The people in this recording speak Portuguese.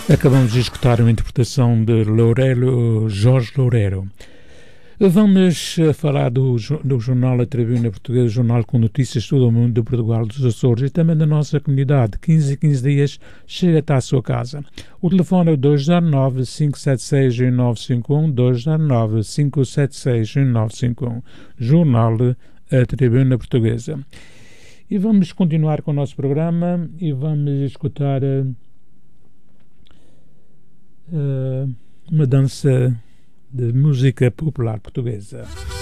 Acabamos de escutar uma interpretação de Jorge Loureiro. Vamos falar do jornal A Tribuna Portuguesa, jornal com notícias de todo o mundo, do Portugal, dos Açores e também da nossa comunidade. 15 a 15 dias chega até à sua casa. O telefone é o 209-576-1951, 209-576-1951, jornal A Tribuna Portuguesa. E vamos continuar com o nosso programa e vamos escutar uma dança de música popular portuguesa.